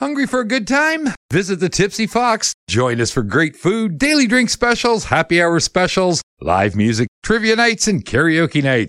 Hungry for a good time? Visit the Tipsy Fox. Join us for great food, daily drink specials, happy hour specials, live music, trivia nights, and karaoke nights.